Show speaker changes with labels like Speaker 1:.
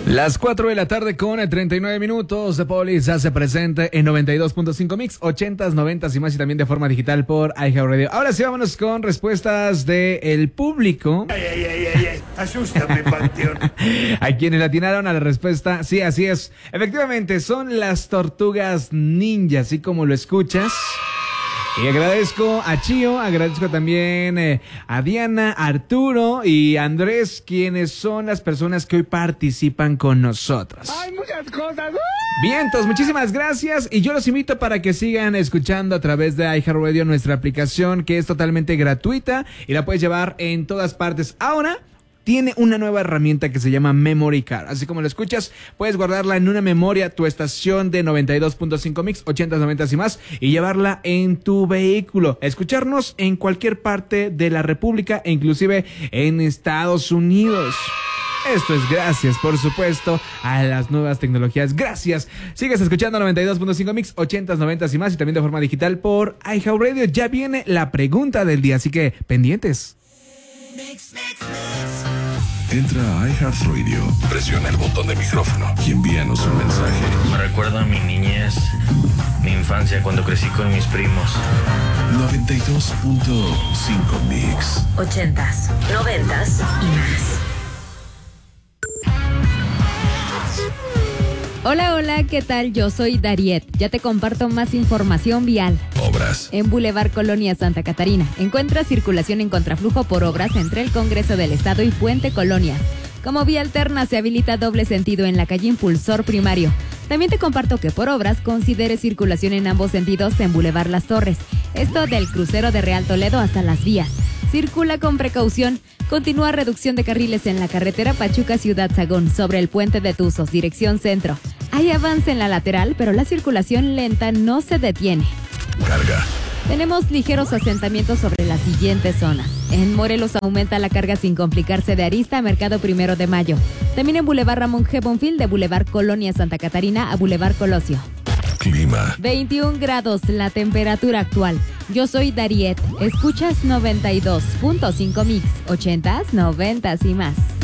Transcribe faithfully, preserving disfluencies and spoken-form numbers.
Speaker 1: Las cuatro de la tarde con treinta y nueve minutos. The Police hace presente en noventa y dos punto cinco Mix, ochentas, noventas y más, y también de forma digital por iHeartRadio. Ahora sí, vámonos con respuestas del público.
Speaker 2: Ay, ay, ay, ay, ay. Asústame, Panteón.
Speaker 1: A quienes atinaron a la respuesta, sí, así es. Efectivamente, son las tortugas ninja, así como lo escuchas. Y agradezco a Chío, agradezco también eh, a Diana, Arturo y Andrés, quienes son las personas que hoy participan con nosotros.
Speaker 2: Hay muchas cosas.
Speaker 1: Vientos, muchísimas gracias, y yo los invito para que sigan escuchando a través de iHeartRadio, nuestra aplicación, que es totalmente gratuita y la puedes llevar en todas partes. Ahora tiene una nueva herramienta que se llama Memory Card. Así como lo escuchas, puedes guardarla en una memoria, tu estación de noventa y dos punto cinco Mix, ochentas, noventas y más, y llevarla en tu vehículo. Escucharnos en cualquier parte de la República e inclusive en Estados Unidos. Esto es gracias, por supuesto, a las nuevas tecnologías. Gracias. Sigues escuchando noventa y dos punto cinco Mix, ochentas, noventas y más, y también de forma digital por iHeartRadio. Ya viene la pregunta del día, así que pendientes.
Speaker 3: Mix, mix, mix. Entra a iHeartRadio, presiona el botón de micrófono y envíanos un mensaje.
Speaker 4: Me recuerda a mi niñez, mi infancia, cuando crecí con mis primos.
Speaker 3: noventa y dos punto cinco Mix.
Speaker 5: Ochentas, noventas y más.
Speaker 6: Hola, hola, ¿qué tal? Yo soy Dariet. Ya te comparto más información vial.
Speaker 3: Obras.
Speaker 6: En Boulevard Colonia Santa Catarina encuentra circulación en contraflujo por obras entre el Congreso del Estado y Puente Colonia. Como vía alterna se habilita doble sentido en la calle Impulsor Primario. También te comparto que por obras considere circulación en ambos sentidos en Boulevard Las Torres. Esto del crucero de Real Toledo hasta Las Vías. Circula con precaución. Continúa reducción de carriles en la carretera Pachuca Ciudad Sagún sobre el puente de Tuzos, dirección centro. Hay avance en la lateral, pero la circulación lenta no se detiene.
Speaker 3: Carga.
Speaker 6: Tenemos ligeros asentamientos sobre las siguientes zonas. En Morelos aumenta la carga sin complicarse de Arista a Mercado Primero de Mayo. También en Boulevard Ramón G. Bonfil, de Boulevard Colonia Santa Catarina a Boulevard Colosio.
Speaker 3: Clima.
Speaker 6: veintiún grados la temperatura actual. Yo soy Dariet. Escuchas noventa y dos punto cinco Mix, ochentas, noventas y más.